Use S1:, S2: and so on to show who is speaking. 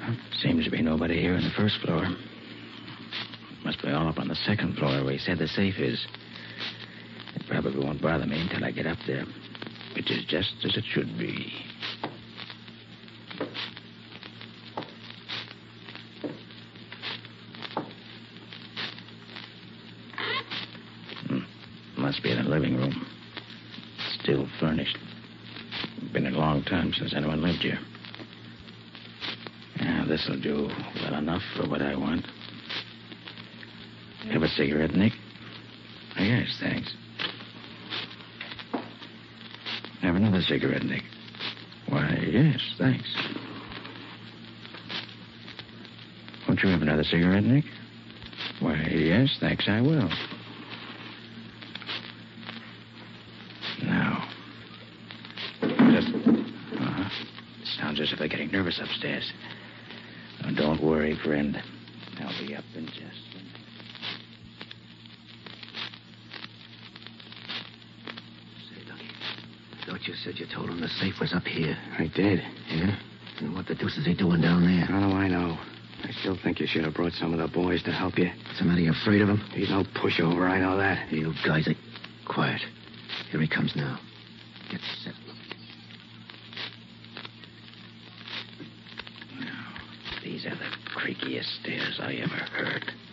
S1: Seems to be nobody here on the first floor. Must be all up on the second floor where he said the safe is. It probably won't bother me until I get up there, which is just as it should be. Must be in the living room. Still furnished. Been a long time since anyone lived here. Yeah, this'll do well enough for what I want. Have a cigarette, Nick? Oh, yes, thanks. Have another cigarette, Nick? Why, yes, thanks. Won't you have another cigarette, Nick? Why, yes, thanks, I will. Now. Sounds as if they're getting nervous upstairs. Now, don't worry, friend. I'll be up in just a minute.
S2: Say, Ducky, I thought you said you told him the safe was up here.
S3: I did.
S2: Yeah? And what the deuce is he doing down there?
S3: Oh, I know. I still think you should have brought some of the boys to help you.
S2: What's the matter? You afraid of him?
S3: He's no pushover, I know that.
S2: You guys are quiet. Here he comes now. Get set.
S1: These are the creakiest stairs I ever heard.